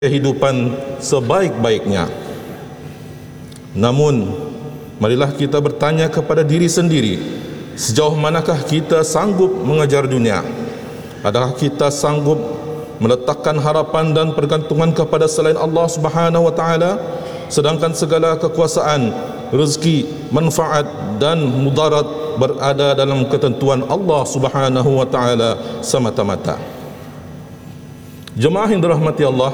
kehidupan sebaik-baiknya. Namun, marilah kita bertanya kepada diri sendiri, sejauh manakah kita sanggup mengejar dunia? Adakah kita sanggup meletakkan harapan dan pergantungan kepada selain Allah Subhanahu wa taala, sedangkan segala kekuasaan, rezeki, manfaat dan mudarat berada dalam ketentuan Allah Subhanahu wa taala semata-mata. Jemaah yang dirahmati Allah,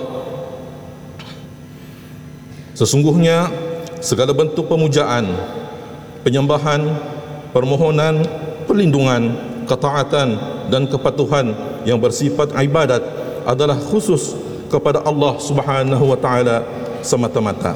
sesungguhnya segala bentuk pemujaan, penyembahan, permohonan, perlindungan, ketaatan dan kepatuhan yang bersifat ibadat adalah khusus kepada Allah Subhanahu wa taala semata-mata.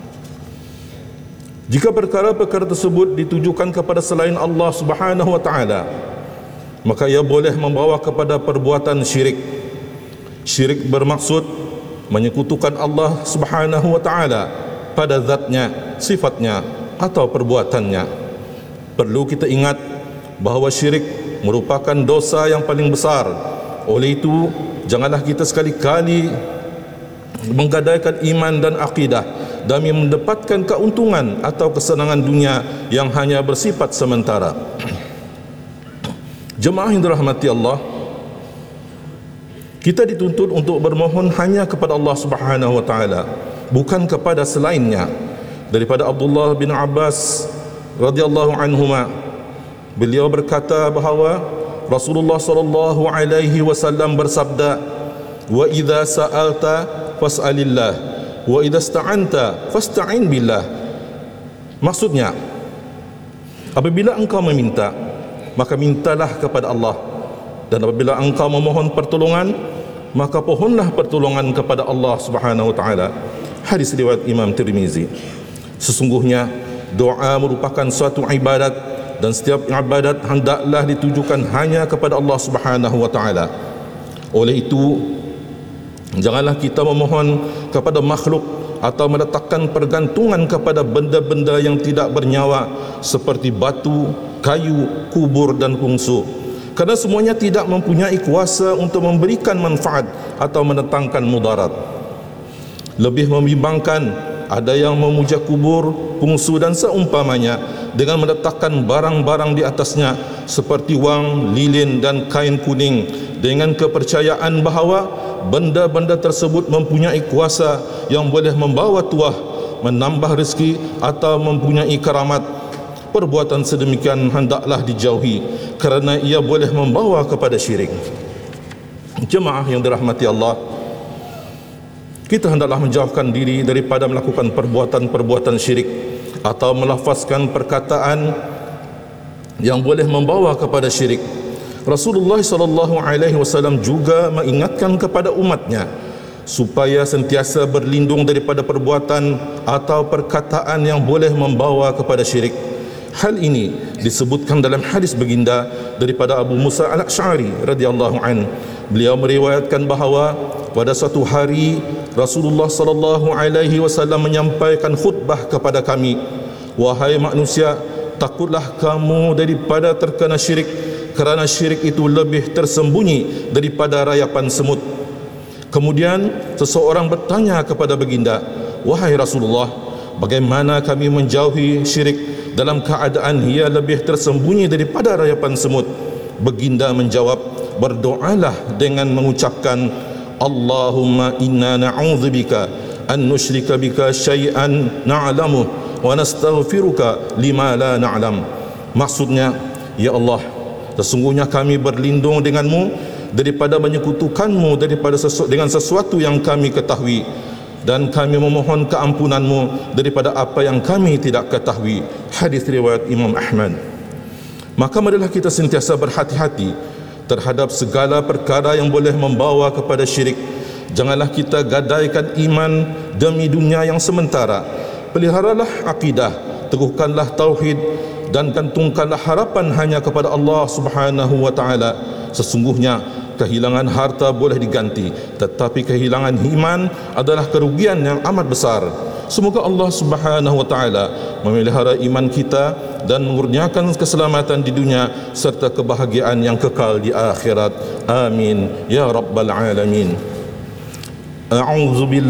Jika perkara-perkara tersebut ditujukan kepada selain Allah Subhanahu wa taala, maka ia boleh membawa kepada perbuatan syirik. Syirik bermaksud menyekutukan Allah Subhanahu wa taala pada zatnya, sifatnya atau perbuatannya. Perlu kita ingat bahawa syirik merupakan dosa yang paling besar. Oleh itu, janganlah kita sekali-kali menggadaikan iman dan akidah demi mendapatkan keuntungan atau kesenangan dunia yang hanya bersifat sementara. Jemaah yang dirahmati Allah, kita dituntut untuk bermohon hanya kepada Allah Subhanahu wa taala, bukan kepada selainnya. Daripada Abdullah bin Abbas radhiyallahu anhuma, beliau berkata bahawa Rasulullah sallallahu alaihi wasallam bersabda, "Wa idza sa'alta fas'alillah, wa idza ista'anta fasta'in billah." Maksudnya, apabila engkau meminta, maka mintalah kepada Allah, dan apabila engkau memohon pertolongan, maka pohonlah pertolongan kepada Allah Subhanahu wa taala. Hadis riwayat Imam Tirmizi. Sesungguhnya doa merupakan suatu ibadat, dan setiap ibadat hendaklah ditujukan hanya kepada Allah Subhanahu wa taala. Oleh itu, janganlah kita memohon kepada makhluk atau meletakkan pergantungan kepada benda-benda yang tidak bernyawa seperti batu, kayu, kubur dan kungsu, kerana semuanya tidak mempunyai kuasa untuk memberikan manfaat atau mendatangkan mudarat. Lebih membimbangkan, ada yang memuja kubur, kungsu dan seumpamanya dengan meletakkan barang-barang di atasnya seperti wang, lilin dan kain kuning, dengan kepercayaan bahawa benda-benda tersebut mempunyai kuasa yang boleh membawa tuah, menambah rezeki atau mempunyai karamat. Perbuatan sedemikian hendaklah dijauhi kerana ia boleh membawa kepada syirik. Jemaah yang dirahmati Allah, kita hendaklah menjauhkan diri daripada melakukan perbuatan-perbuatan syirik atau melafazkan perkataan yang boleh membawa kepada syirik. Rasulullah sallallahu alaihi wasallam juga mengingatkan kepada umatnya supaya sentiasa berlindung daripada perbuatan atau perkataan yang boleh membawa kepada syirik. Hal ini disebutkan dalam hadis baginda daripada Abu Musa al-Asy'ari radhiyallahu an. Beliau meriwayatkan bahawa pada suatu hari Rasulullah sallallahu alaihi wasallam menyampaikan khutbah kepada kami, "Wahai manusia, takutlah kamu daripada terkena syirik, kerana syirik itu lebih tersembunyi daripada rayapan semut." Kemudian seseorang bertanya kepada baginda, "Wahai Rasulullah, bagaimana kami menjauhi syirik dalam keadaan ia lebih tersembunyi daripada rayapan semut?" Baginda menjawab, "Berdoalah dengan mengucapkan, Allahumma inna na'udzubika an nusyrika bika syai'an na'lamu wa nastaghfiruka lima la na'lam." Maksudnya, ya Allah, sesungguhnya kami berlindung denganmu daripada menyekutukanmu dengan sesuatu yang kami ketahui, dan kami memohon keampunanmu daripada apa yang kami tidak ketahui. Hadis riwayat Imam Ahmad. Maka marilah kita sentiasa berhati-hati terhadap segala perkara yang boleh membawa kepada syirik. Janganlah kita gadaikan iman demi dunia yang sementara. Peliharalah akidah, teguhkanlah tauhid, dan gantungkanlah harapan hanya kepada Allah Subhanahu wa taala. Sesungguhnya kehilangan harta boleh diganti, tetapi kehilangan iman adalah kerugian yang amat besar. Semoga Allah Subhanahu wa taala memelihara iman kita dan mengurniakan keselamatan di dunia serta kebahagiaan yang kekal di akhirat. Amin ya rabbal alamin. A'udzu